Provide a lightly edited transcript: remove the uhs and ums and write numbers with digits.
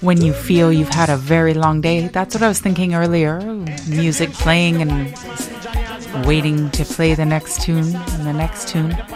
when you feel you've had a very long day. That's what I was thinking earlier. Music playing and waiting to play the next tune and the next tune.